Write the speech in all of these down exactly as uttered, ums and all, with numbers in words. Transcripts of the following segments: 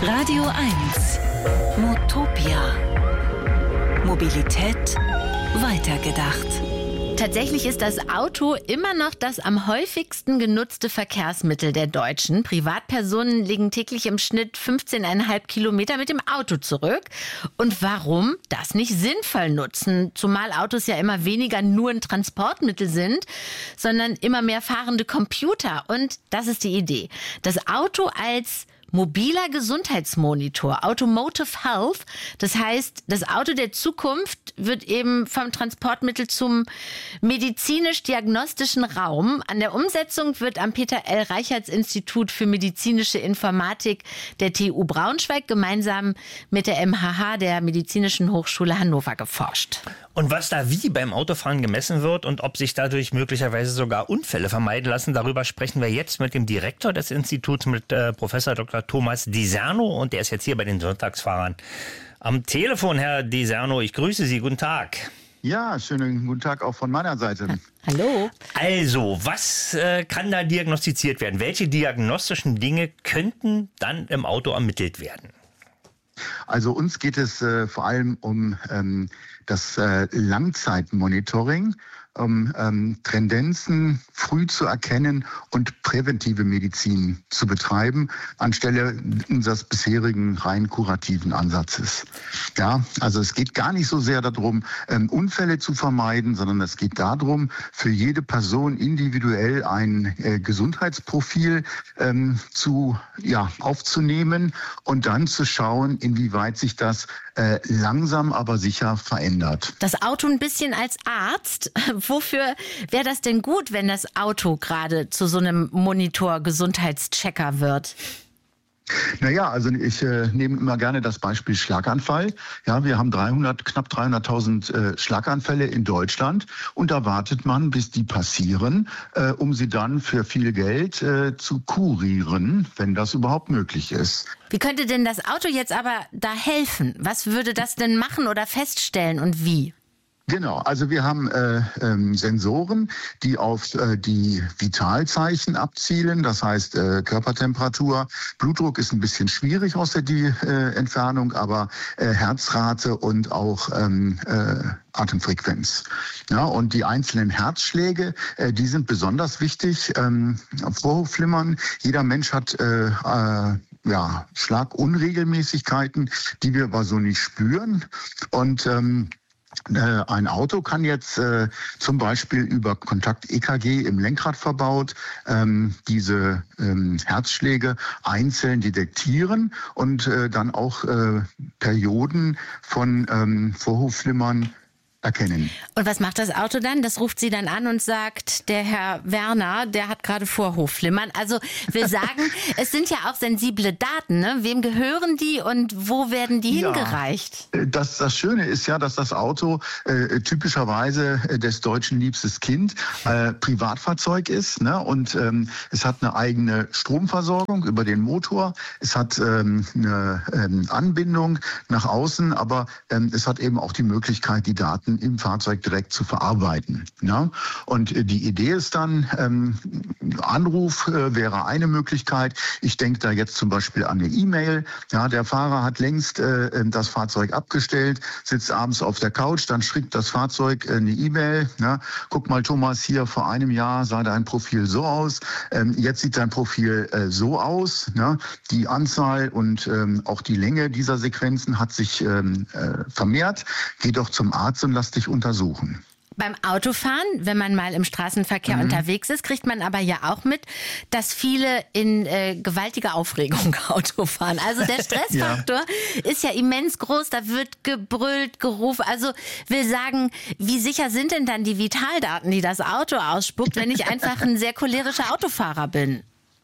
Radio eins. Motopia. Mobilität weitergedacht. Tatsächlich ist das Auto immer noch das am häufigsten genutzte Verkehrsmittel der Deutschen. Privatpersonen legen täglich im Schnitt fünfzehn Komma fünf Kilometer mit dem Auto zurück. Und warum das nicht sinnvoll nutzen? Zumal Autos ja immer weniger nur ein Transportmittel sind, sondern immer mehr fahrende Computer. Und das ist die Idee. Das Auto als mobiler Gesundheitsmonitor, Automotive Health. Das heißt, das Auto der Zukunft wird eben vom Transportmittel zum medizinisch-diagnostischen Raum. An der Umsetzung wird am Peter-L-Reichertz-Institut für medizinische Informatik der T U Braunschweig gemeinsam mit der M H H, der Medizinischen Hochschule Hannover, geforscht. Und was da wie beim Autofahren gemessen wird und ob sich dadurch möglicherweise sogar Unfälle vermeiden lassen, darüber sprechen wir jetzt mit dem Direktor des Instituts, mit äh, Professor Doktor Thomas Diserno, und der ist jetzt hier bei den Sonntagsfahrern am Telefon. Herr Diserno, ich grüße Sie. Guten Tag. Ja, schönen guten Tag auch von meiner Seite. Hallo. Also, was äh, kann da diagnostiziert werden? Welche diagnostischen Dinge könnten dann im Auto ermittelt werden? Also uns geht es äh, vor allem um ähm, das äh, Langzeitmonitoring, um ähm, Tendenzen früh zu erkennen und präventive Medizin zu betreiben, anstelle unseres bisherigen rein kurativen Ansatzes. Ja, also es geht gar nicht so sehr darum, ähm, Unfälle zu vermeiden, sondern es geht darum, für jede Person individuell ein äh, Gesundheitsprofil ähm, zu, ja, aufzunehmen und dann zu schauen, inwieweit sich das äh, langsam, aber sicher verändert. Das Auto ein bisschen als Arzt. Wofür wäre das denn gut, wenn das Auto gerade zu so einem Monitor-Gesundheitschecker wird? Naja, also ich äh, nehme immer gerne das Beispiel Schlaganfall. Ja, wir haben dreihundert, knapp dreihunderttausend äh, Schlaganfälle in Deutschland und da wartet man, bis die passieren, äh, um sie dann für viel Geld äh, zu kurieren, wenn das überhaupt möglich ist. Wie könnte denn das Auto jetzt aber da helfen? Was würde das denn machen oder feststellen und wie? Genau, also wir haben äh, ähm, Sensoren, die auf äh, die Vitalzeichen abzielen, das heißt äh, Körpertemperatur, Blutdruck ist ein bisschen schwierig aus der die, äh, Entfernung, aber äh, Herzrate und auch ähm, äh, Atemfrequenz. Ja, und die einzelnen Herzschläge, äh, die sind besonders wichtig. Ähm, Vorhofflimmern, jeder Mensch hat äh, äh, ja, Schlagunregelmäßigkeiten, die wir aber so nicht spüren. Und ähm, ein Auto kann jetzt äh, zum Beispiel über Kontakt-E K G im Lenkrad verbaut ähm, diese ähm, Herzschläge einzeln detektieren und äh, dann auch äh, Perioden von ähm, Vorhofflimmern erkennen. Und was macht das Auto dann? Das ruft Sie dann an und sagt, der Herr Werner, der hat gerade Vorhofflimmern. Also wir sagen, es sind ja auch sensible Daten. Ne? Wem gehören die und wo werden die ja hingereicht? Das, das Schöne ist ja, dass das Auto äh, typischerweise äh, des Deutschen liebstes Kind äh, Privatfahrzeug ist. Ne? Und ähm, es hat eine eigene Stromversorgung über den Motor. Es hat ähm, eine ähm, Anbindung nach außen, aber ähm, es hat eben auch die Möglichkeit, die Daten im Fahrzeug direkt zu verarbeiten. Ja? Und die Idee ist dann, ähm, Anruf äh, wäre eine Möglichkeit. Ich denke da jetzt zum Beispiel an eine E-Mail. Ja, der Fahrer hat längst äh, das Fahrzeug abgestellt, sitzt abends auf der Couch, dann schreibt das Fahrzeug äh, eine E-Mail. Ja? Guck mal, Thomas, hier vor einem Jahr sah dein Profil so aus. Ähm, jetzt sieht dein Profil äh, so aus. Ja? Die Anzahl und ähm, auch die Länge dieser Sequenzen hat sich ähm, äh, vermehrt. Geh doch zum Arzt und lass dich untersuchen. Beim Autofahren, wenn man mal im Straßenverkehr mhm. unterwegs ist, kriegt man aber ja auch mit, dass viele in äh, gewaltiger Aufregung Auto fahren. Also der Stressfaktor ja. ist ja immens groß, da wird gebrüllt, gerufen. Also will sagen, wie sicher sind denn dann die Vitaldaten, die das Auto ausspuckt, wenn ich einfach ein sehr cholerischer Autofahrer bin?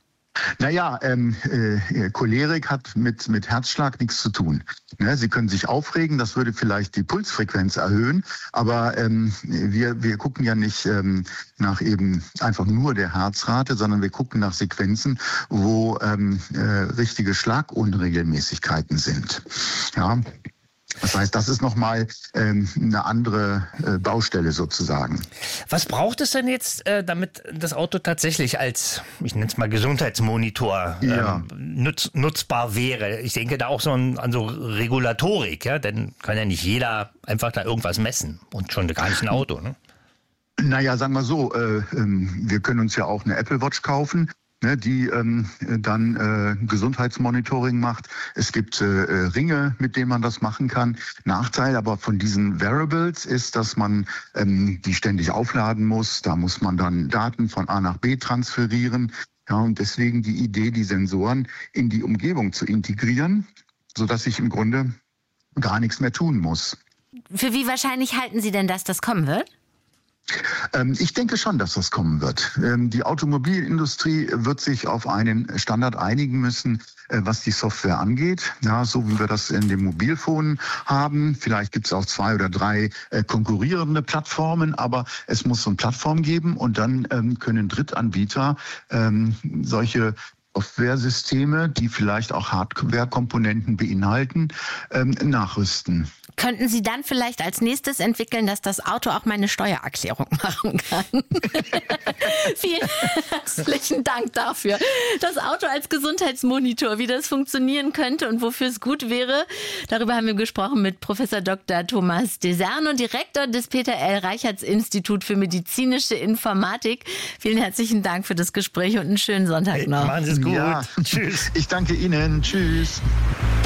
Naja, ähm, äh, Cholerik hat mit, mit Herzschlag nichts zu tun. Ne, Sie können sich aufregen, das würde vielleicht die Pulsfrequenz erhöhen, aber ähm, wir, wir gucken ja nicht ähm, nach eben einfach nur der Herzrate, sondern wir gucken nach Sequenzen, wo ähm, äh, richtige Schlagunregelmäßigkeiten sind. Ja. Das heißt, das ist nochmal ähm, eine andere äh, Baustelle sozusagen. Was braucht es denn jetzt, äh, damit das Auto tatsächlich als, ich nenne es mal Gesundheitsmonitor, Ja. ähm, nutz, nutzbar wäre? Ich denke da auch so an, an so Regulatorik, ja, denn kann ja nicht jeder einfach da irgendwas messen und schon gar nicht ein Auto, ne? Naja, sagen wir so, äh, ähm, wir können uns ja auch eine Apple Watch kaufen, ne, die ähm, dann äh, Gesundheitsmonitoring macht. Es gibt äh, Ringe, mit denen man das machen kann. Nachteil aber von diesen Wearables ist, dass man ähm, die ständig aufladen muss. Da muss man dann Daten von A nach B transferieren. Ja, und deswegen die Idee, die Sensoren in die Umgebung zu integrieren, sodass ich im Grunde gar nichts mehr tun muss. Für wie wahrscheinlich halten Sie denn, dass das kommen wird? Ähm, ich denke schon, dass das kommen wird. Ähm, die Automobilindustrie wird sich auf einen Standard einigen müssen, äh, was die Software angeht. Ja, so wie wir das in dem Mobilfon haben. Vielleicht gibt es auch zwei oder drei äh, konkurrierende Plattformen, aber es muss so eine Plattform geben und dann ähm, können Drittanbieter ähm, solche Software-Systeme, die vielleicht auch Hardware-Komponenten beinhalten, ähm, nachrüsten. Könnten Sie dann vielleicht als nächstes entwickeln, dass das Auto auch meine Steuererklärung machen kann? Vielen herzlichen Dank dafür. Das Auto als Gesundheitsmonitor, wie das funktionieren könnte und wofür es gut wäre, darüber haben wir gesprochen mit Professor Doktor Thomas Deserno, Direktor des Peter L. Reichertz Institut für medizinische Informatik. Vielen herzlichen Dank für das Gespräch und einen schönen Sonntag noch. Machen Sie es gut. Ja. Tschüss. Ich danke Ihnen. Tschüss.